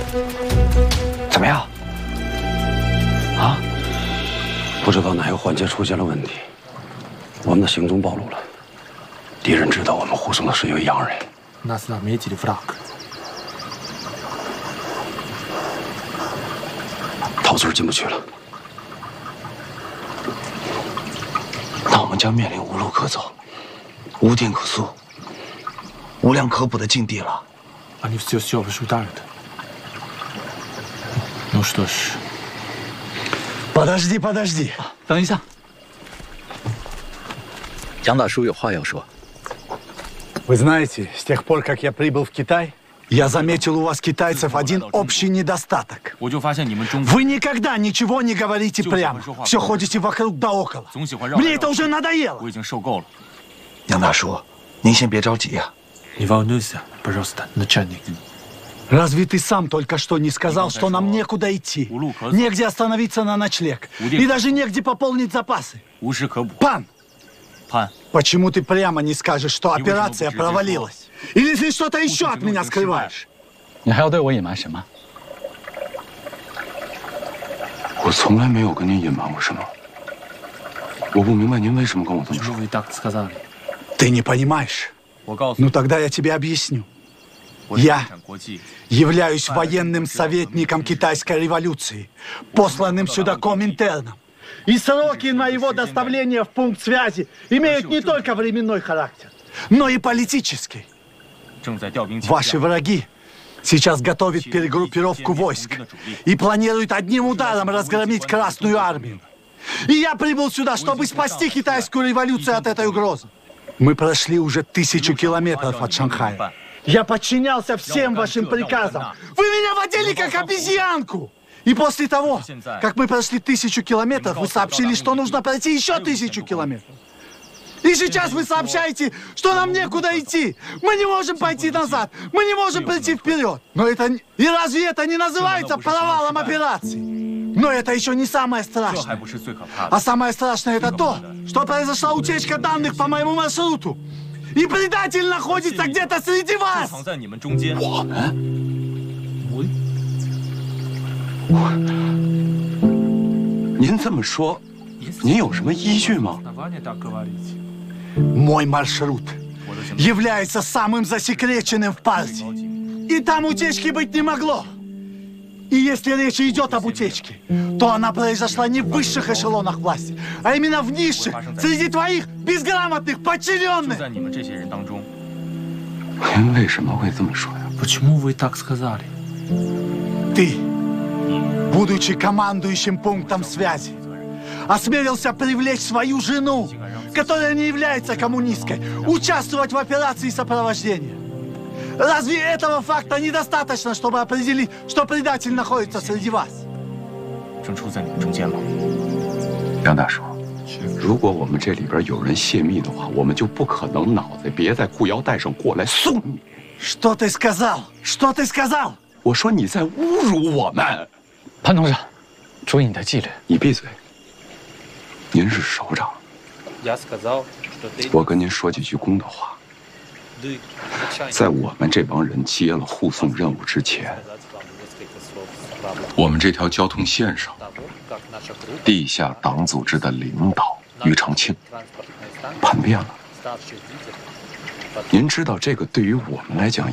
怎么样？啊？ 不知道哪个环节出现了问题，我们的行踪暴露了，敌人知道我们护送的是一个洋人。 那是他没几的 flag。 桃村进不去了， 那我们将面临无路可走、无定可速、无粮可补的境地了。 Они все обсуждают. Ну что ж. Подожди. 等一下，杨大叔有话要说。 Вы знаете, с тех пор, как я прибыл в Китай, я заметил у вас, китайцев, один общий недостаток. Вы никогда ничего не говорите прямо. Все ходите вокруг да около. Мне это уже надоело. 杨大叔，您先别着急呀。 Не волнуйся, пожалуйста, начальник. Разве ты сам только что не сказал, что нам некуда идти? Негде остановиться на ночлег. И даже негде пополнить запасы. Пан! Почему ты прямо не скажешь, что операция провалилась? Или ты что-то еще от меня скрываешь? 你还要对我隐瞒什么？ 我从来没有跟您隐瞒过什么。我不明白您为什么跟我这么说。 Ты не понимаешь? Ну тогда я тебе объясню. Я являюсь военным советником китайской революции, посланным сюда Коминтерном. И сроки на его доставление в пункт связи имеют не только временной характер, но и политический. Ваши враги сейчас готовят перегруппировку войск и планируют одним ударом разгромить Красную армию. И я прибыл сюда, чтобы спасти китайскую революцию от этой угрозы. Мы прошли уже 1000 километров от Шанхая. Я подчинялся всем вашим приказам. Вы меня водили как обезьянку. И после того, как мы прошли 1000 километров, вы сообщили, что нужно пройти еще 1000 километров. И сейчас вы сообщаете, что нам некуда идти. Мы не можем пойти назад. Мы не можем прийти вперед. Но это... И разве это не называется провалом операции? Но это еще не самое страшное. А самое страшное это то, что произошла утечка данных по моему маршруту. И предатель находится где-то среди вас. 您这么说，您有什么依据吗？ Мой маршрут является самым засекреченным в партии. И там утечки быть не могло. И если речь идет об утечке, то она произошла не в высших эшелонах власти, а именно в низших, среди твоих безграмотных подчиненных. 您为什么会这么说呀？ Почему вы так сказали? Ты, будучи командующим пунктом связи, осмелился привлечь свою жену, которая не является коммунисткой, участвовать в операции сопровождения. Разве этого факта недостаточно, чтобы определить, что предатель находится среди вас? 杨大叔，如果我们这里边有人泄密的话，我们就不可能脑袋别在裤腰带上过来送你。 Что ты сказал? Что ты сказал? 我说你在侮辱我们。 潘同志，注意你的纪律。 你闭嘴。您是首长。我跟您说几句公道话。 在我们这帮人接了护送任务之前，我们这条交通线上，地下党组织的领导于长庆叛变了。您知道这个对于我们来讲